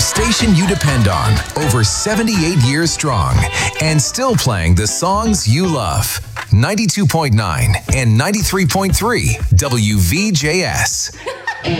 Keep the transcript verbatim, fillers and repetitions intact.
station you depend on, over seventy-eight years strong, and still playing the songs you love. ninety-two point nine and ninety-three point three W V J S.